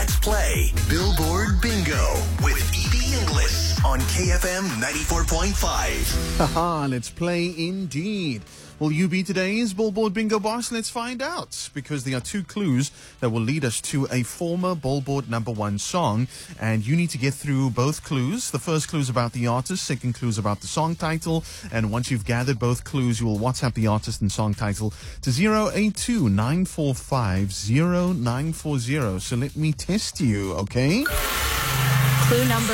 Let's play Billboard Bingo with E.B. Inglis on KFM 94.5. Haha, let's play indeed. Will you be today's Billboard Bingo boss? Let's find out, because there are two clues that will lead us to a former Billboard #1 song, and you need to get through both clues. The first clue is about the artist, second clue is about the song title, and once you've gathered both clues, you will WhatsApp the artist and song title to 082-945-0940. So let me test you, okay? Clue number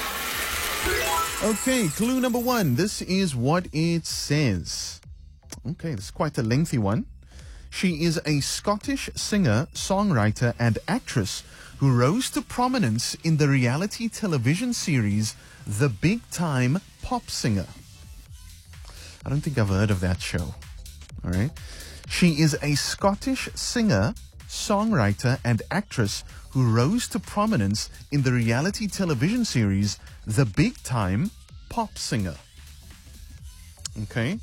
1. Okay, clue number 1. This is what it says. Okay, this is quite a lengthy one. She is a Scottish singer, songwriter, and actress who rose to prominence in the reality television series The Big Time Pop Singer. I don't think I've heard of that show. All right. She is a Scottish singer, songwriter, and actress who rose to prominence in the reality television series The Big Time Pop Singer. Okay.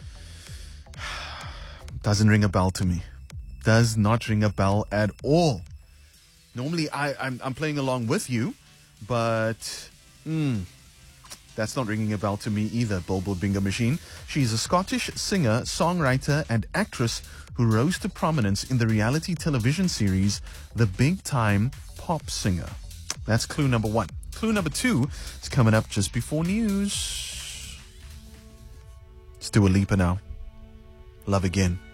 Doesn't ring a bell to me. Does not ring a bell at all. Normally, I'm playing along with you, but that's not ringing a bell to me either, Billboard Bingo Machine. She's a Scottish singer, songwriter, and actress who rose to prominence in the reality television series The Big Time Pop Singer. That's clue number 1. Clue number 2 is coming up just before news. Let's do a leaper now. Love Again.